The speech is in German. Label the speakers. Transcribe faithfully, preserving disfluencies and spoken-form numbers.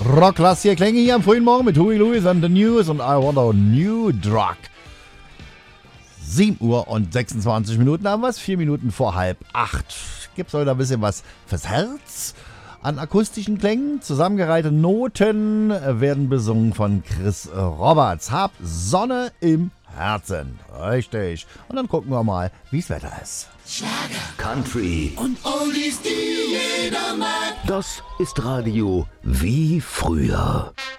Speaker 1: Rockklassiker Klänge hier am frühen Morgen mit Huey Lewis and the News und I Want a New Drug. sieben Uhr und sechsundzwanzig Minuten haben wir es, vier Minuten vor halb acht. Gibt's heute ein bisschen was fürs Herz an akustischen Klängen. Zusammengereihte Noten werden besungen von Chris Roberts. Hab Sonne im Herzen. Richtig. Und dann gucken wir mal, wie's Wetter ist.
Speaker 2: Schlager,
Speaker 3: Country
Speaker 2: und Oldies, die jeder mag.
Speaker 3: Das ist Radio wie früher.